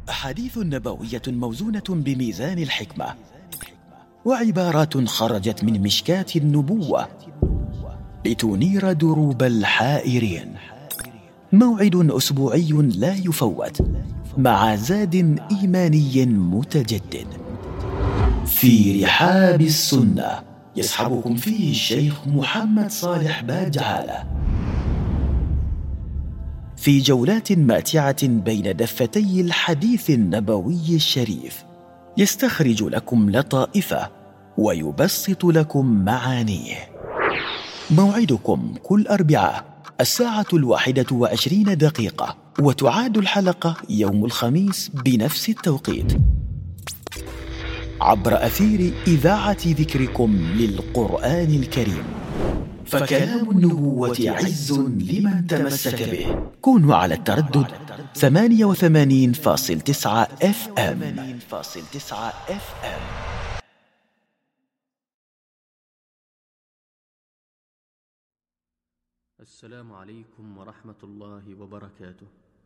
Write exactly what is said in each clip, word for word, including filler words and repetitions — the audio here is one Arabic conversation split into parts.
أحاديث نبوية موزونة بميزان الحكمة، وعبارات خرجت من مشكاة النبوة لتنير دروب الحائرين. موعد أسبوعي لا يفوت مع زاد إيماني متجدد في رحاب السنة، يصحبكم فيه الشيخ محمد صالح باجعالة في جولات ماتعة بين دفتي الحديث النبوي الشريف، يستخرج لكم لطائفه ويبسط لكم معانيه. موعدكم كل أربعاء الساعة الواحدة وعشرين دقيقة، وتعاد الحلقة يوم الخميس بنفس التوقيت عبر أثير إذاعة ذكركم للقرآن الكريم. فكلام النبوة عز لمن تمسك به. كونوا على التردد ثمانية وثمانين فاصل تسعة اف ام. السلام عليكم ورحمة الله وبركاته.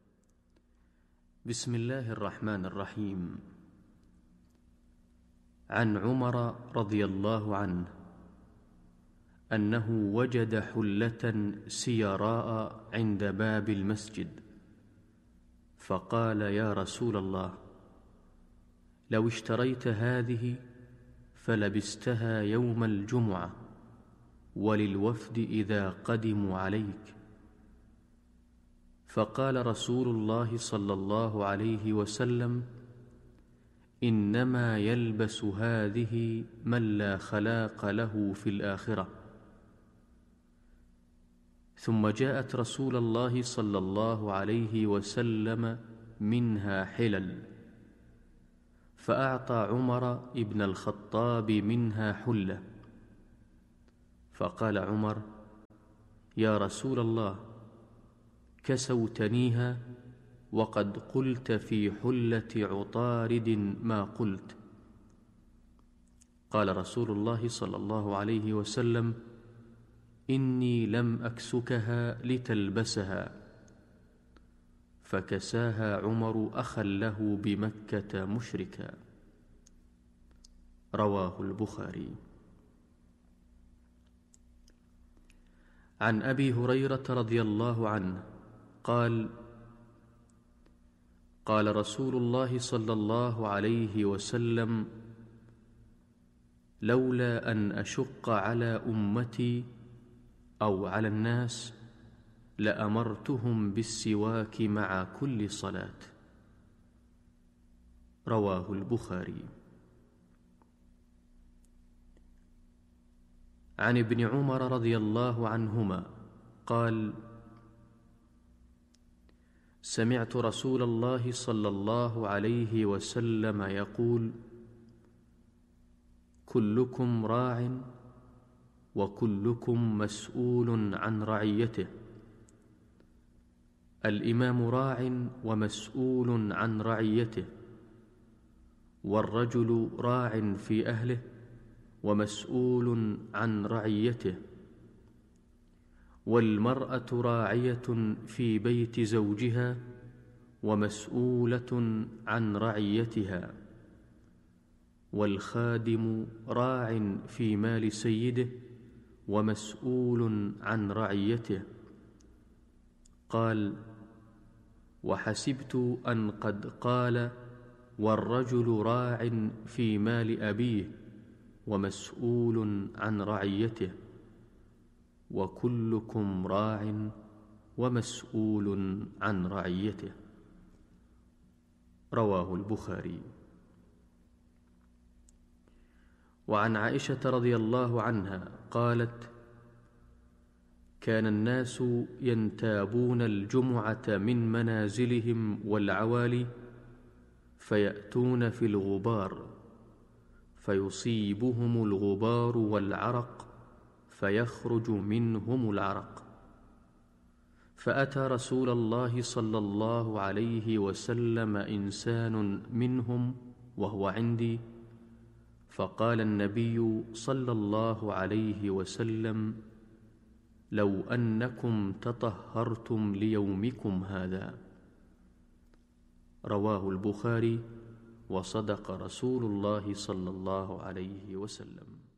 بسم الله الرحمن الرحيم. عن عمر رضي الله عنه أنه وجد حلة سيراء عند باب المسجد، فقال: يا رسول الله، لو اشتريت هذه فلبستها يوم الجمعة وللوفد إذا قدموا عليك. فقال رسول الله صلى الله عليه وسلم: إنما يلبس هذه من لا خلاق له في الآخرة. ثم جاءت رسول الله صلى الله عليه وسلم منها حلل، فأعطى عمر ابن الخطاب منها حلة، فقال عمر: يا رسول الله، كسوتنيها وقد قلت في حلة عطارد ما قلت. قال رسول الله صلى الله عليه وسلم: إني لم أكسكها لتلبسها. فكساها عمر أخا له بمكة مشركا. رواه البخاري. عن أبي هريرة رضي الله عنه قال: قال رسول الله صلى الله عليه وسلم: لولا أن أشق على أمتي أو على الناس لأمرتهم بالسواك مع كل صلاة. رواه البخاري. عن ابن عمر رضي الله عنهما قال: سمعت رسول الله صلى الله عليه وسلم يقول: كلكم راع وكلكم مسؤول عن رعيته. الإمام راع ومسؤول عن رعيته، والرجل راع في أهله ومسؤول عن رعيته، والمرأة راعية في بيت زوجها ومسؤولة عن رعيتها، والخادم راع في مال سيده ومسؤول عن رعيته. قال: وحسبت أن قد قال: والرجل راع في مال أبيه ومسؤول عن رعيته، وكلكم راع ومسؤول عن رعيته. رواه البخاري. وعن عائشة رضي الله عنها قالت: كان الناس ينتابون الجمعة من منازلهم والعوالي، فيأتون في الغبار، فيصيبهم الغبار والعرق، فيخرج منهم العرق. فأتى رسول الله صلى الله عليه وسلم إنسان منهم وهو عندي، فقال النبي صلى الله عليه وسلم: لو أنكم تطهرتم ليومكم هذا. رواه البخاري، وصدق رسول الله صلى الله عليه وسلم.